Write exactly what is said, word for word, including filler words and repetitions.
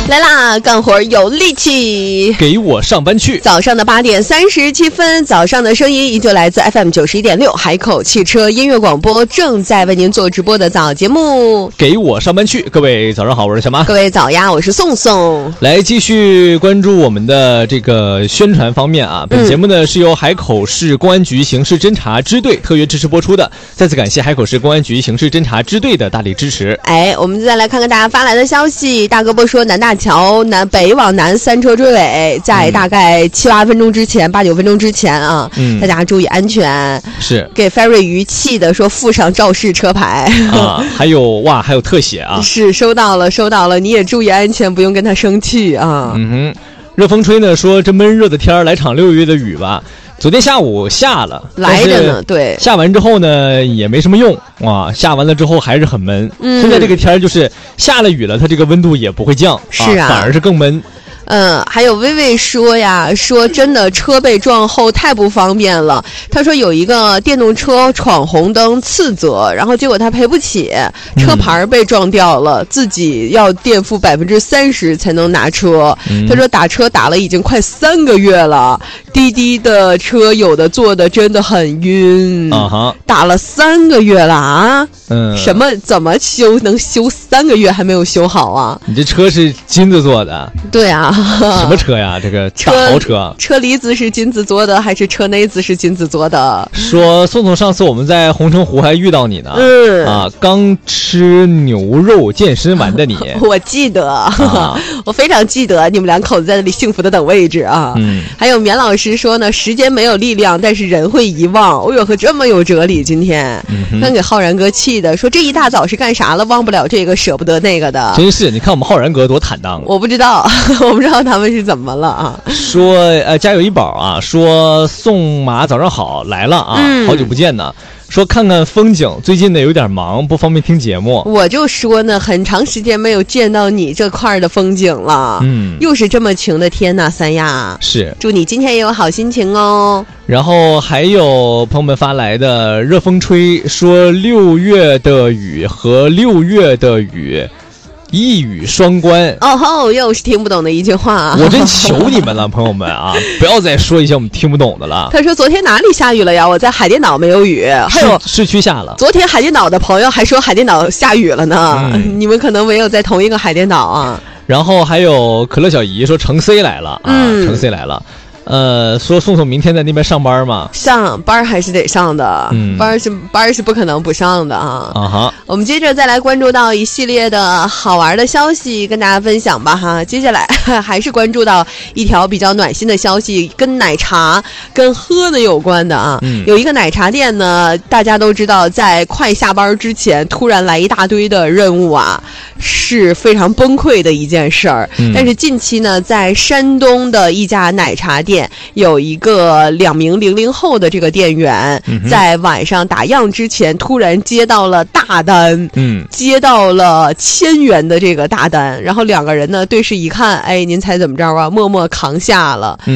来啦，干活有力气， 给我上班去。 早上的八点三十七分，早上的声音依旧来自 F M 九十一点六海口汽车音乐广播，正在为您做直播的早节目。 给我上班去，各位早上好，我是小马。 各位早呀，我是宋宋。 来继续关注我们的这个宣传方面啊，本节目呢、嗯、是由海口市公安局刑事侦查支队特约支持播出的，再次感谢海口市公安局刑事侦查支队的大力支持。 哎，我们再来看看大家发来的消息。大哥波说南大桥南北往南三车追尾，在大概七八分钟之前、八九分钟之前啊，嗯，大家注意安全。 是给 Ferry 余气的说附上肇事车牌啊，还有哇，还有特写啊， 是收到了，收到了，你也注意安全，不用跟他生气啊。 嗯哼，热风吹呢说这闷热的天儿来场六月的雨吧。昨天下午下了， 来着呢，对， 下完之后呢也没什么用哇，下完了之后还是很闷。嗯，现在这个天就是下了雨了，它这个温度也不会降， 是啊， 啊反而是更闷。 嗯，还有薇薇说呀，说真的车被撞后太不方便了。他说有一个电动车闯红灯次责，然后结果他赔不起，车牌被撞掉了，嗯、自己要垫付百分之三十才能拿车。嗯、他说打车打了已经快三个月了，滴滴的车有的坐的真的很晕啊哈， 打了三个月了啊。 嗯， 什么怎么修能修三个月还没有修好啊？ 你这车是金子做的？ 对啊。 什么车呀？这个大豪车， 车厘子是金子做的还是车内子是金子做的？ 说宋宋上次我们在红城湖还遇到你呢， 嗯啊，刚吃牛肉健身完的你， 我记得， 啊、 我非常记得你们两口子在那里幸福的等位置啊。 嗯， 还有棉老师说呢，时间没有力量，但是人会遗忘。哦哟呵，这么有哲理，今天，嗯，刚给浩然哥气的，说这一大早是干啥了？忘不了这个，舍不得那个的。 真是，你看我们浩然哥多坦荡。 我不知道，我不知道。不知道他们是怎么了啊？ 说呃，家有一宝啊，说宋马早上好来了啊，嗯、好久不见呢。说看看风景，最近呢有点忙，不方便听节目。 我就说呢，很长时间没有见到你这块的风景了。 嗯， 又是这么晴的天呐，三亚。 是， 祝你今天也有好心情哦。 然后还有朋友们发来的热风吹，说六月的雨和六月的雨。一语双关哦吼，又是听不懂的一句话。 我真求你们了，朋友们啊，不要再说一些我们听不懂的了。 他说昨天哪里下雨了呀？我在海淀岛没有雨，还有市区下了。 昨天海淀岛的朋友还说海淀岛下雨了呢，嗯、你们可能没有在同一个海淀岛啊。 然后还有可乐小姨说程 C 来了啊， 嗯、 程 C 来了。呃，说宋宋明天在那边上班吗？ 上班还是得上的，嗯、班是班是不可能不上的啊。 啊哈， 我们接着再来关注到一系列的好玩的消息，跟大家分享吧哈。接下来还是关注到一条比较暖心的消息，跟奶茶、跟喝的有关的啊。嗯、有一个奶茶店呢，大家都知道，在快下班之前突然来一大堆的任务啊，是非常崩溃的一件事儿。嗯、但是近期呢，在山东的一家奶茶店。有一个两名零零后的这个店员，嗯、在晚上打烊之前突然接到了大单， 嗯， 接到了千元的这个大单，然后两个人呢对视一看，哎，您猜怎么着啊？默默扛下了。 嗯